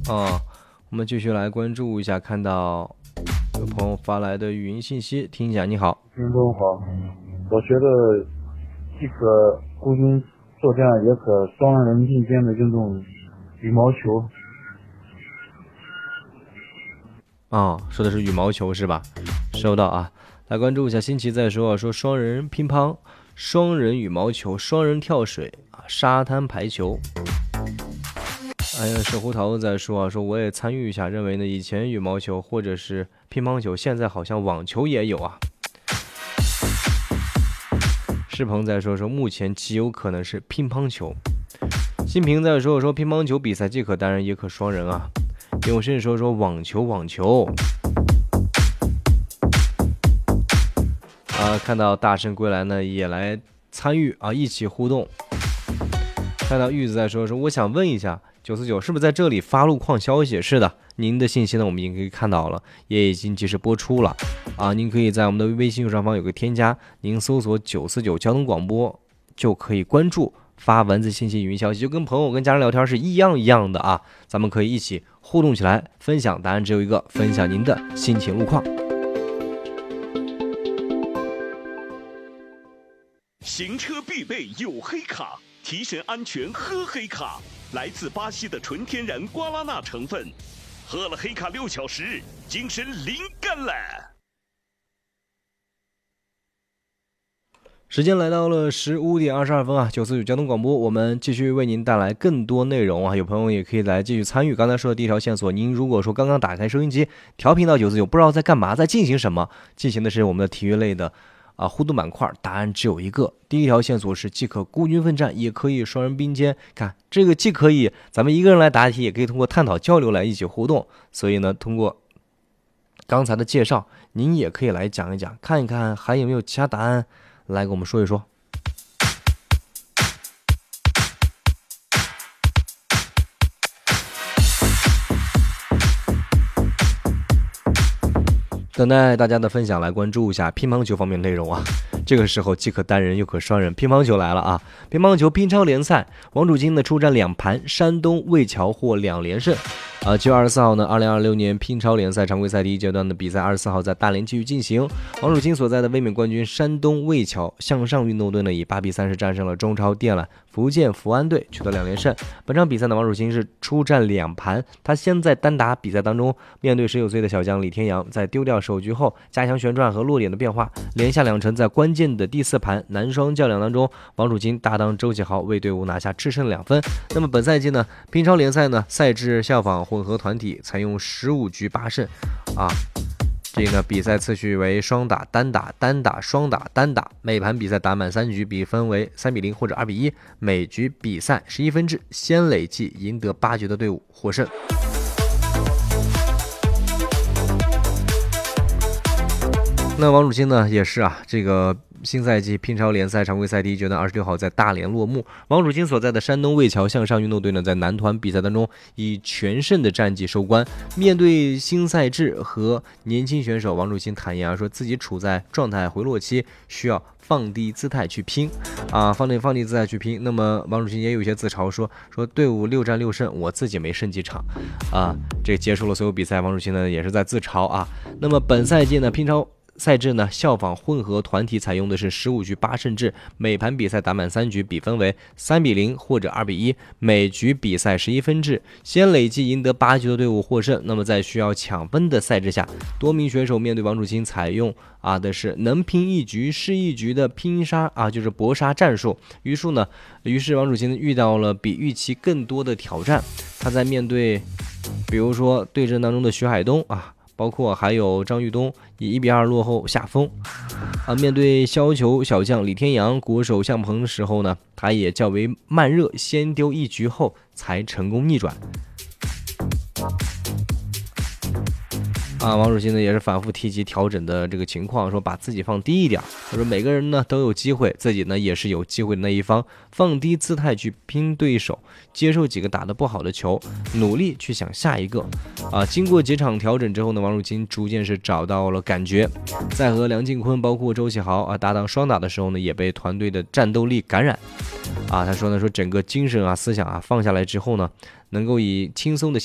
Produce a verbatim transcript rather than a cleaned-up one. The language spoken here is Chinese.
啊。我们继续来关注一下，看到有朋友发来的语音信息，听一下。你好， 听众好，我觉得既可孤军作战，也可双人并肩的运动羽毛球。 哦，说的是羽毛球是吧？收到啊。来关注一下，新奇在说说双人乒乓、双人羽毛球、双人跳水啊、沙滩排球。哎呀，石胡桃在说啊，说我也参与一下，认为呢，以前羽毛球或者是乒乓球，现在好像网球也有啊。世鹏在说说，目前极有可能是乒乓球。新平在说说，乒乓球比赛既可单人也可双人啊。永胜说说网球，网球。啊，看到大圣归来呢，也来参与啊，一起互动。看到玉子在说说，我想问一下。九四九是不是在这里发路况消息？是的，您的信息呢，我们已经可以看到了，也已经及时播出了啊。您可以在我们的微信右上方有个添加，您搜索九四九交通广播就可以关注，发文字信息、语音消息，就跟朋友跟家人聊天是一样一样的啊。咱们可以一起互动起来，分享。答案只有一个，分享您的心情路况。 行车必备有黑卡，提神安全喝黑卡。来自巴西的纯天然瓜拉纳成分，喝了黑卡六小时，精神灵感了。 时间来到了十五点二十二分啊，九四九交通广播，我们继续为您带来更多内容啊。有朋友也可以来继续参与刚才说的第一条线索。您如果说刚刚打开收音机，调频到九四九，不知道在干嘛，在进行什么，进行的是我们的体育类的。啊，互动板块答案只有一个。第一条线索是既可孤军奋战，也可以双人并肩。看这个既可以咱们一个人来答题，也可以通过探讨交流来一起互动。所以呢，通过刚才的介绍，您也可以来讲一讲，看一看还有没有其他答案来给我们说一说。等待大家的分享，来关注一下乒乓球方面内容啊。这个时候既可单人又可双人，乒乓球来了啊！乒乓球乒超联赛，王楚钦呢出战两盘，山东魏桥获两连胜。啊，七月二十四号呢，二零二六年乒超联赛常规赛第一阶段的比赛，二十四号在大连继续进行。王楚钦所在的卫冕冠军山东魏桥向上运动队呢，以八比三十战胜了中超电缆福建福安队，取得两连胜。本场比赛呢，王楚钦是出战两盘，他先在单打比赛当中面对十九岁的小将李天阳，在丢掉首局后，加强旋转和落点的变化，连下两城，在关键的第四盘男双较量当中，王楚钦搭档周启豪为队伍拿下制胜两分。那么本赛季呢，乒超联赛呢赛制效仿混合团体，采用十五局八胜啊。这个比赛次序为双打、单打、单打、双打、单打，每盘比赛打满三局，比分为三比零或者二比一，每局比赛十一分制，先累计赢得八局的队伍获胜。那王楚钦呢，也是啊，这个新赛季乒超联赛常规赛第一阶段二十六号在大连落幕。王楚钦所在的山东魏桥向上运动队呢，在男团比赛当中以全胜的战绩收官。面对新赛制和年轻选手，王楚钦坦言啊，说自己处在状态回落期，需要放低姿态去拼啊，放低放低姿态去拼。那么王楚钦也有一些自嘲说，说队伍六战六胜，我自己没胜几场啊。这结束了所有比赛，王楚钦呢也是在自嘲啊。那么本赛季呢，乒超赛制呢效仿混合团体，采用的是十五局八胜制，每盘比赛打满三局，比分为三比零或者二比一，每局比赛十一分制，先累计赢得八局的队伍获胜。那么在需要抢分的赛制下，多名选手面对王楚钦采用啊的是能拼一局是一局的拼杀啊，就是搏杀战术。于是呢，于是王楚钦遇到了比预期更多的挑战。他在面对，比如说对阵当中的徐海东啊。包括还有张玉东以一比二落后下风，啊，面对削球小将李天阳、国手向鹏的时候呢，他也较为慢热，先丢一局后才成功逆转。啊，王楚钦呢也是反复提及调整的这个情况，说把自己放低一点。他说每个人呢都有机会，自己呢也是有机会的那一方，放低姿态去拼对手，接受几个打得不好的球，努力去想下一个。啊，经过几场调整之后呢，王楚钦逐渐是找到了感觉，在和梁靖昆包括周启豪啊搭档双打的时候呢，也被团队的战斗力感染。啊，他说呢说整个精神啊思想啊放下来之后呢，能够以轻松的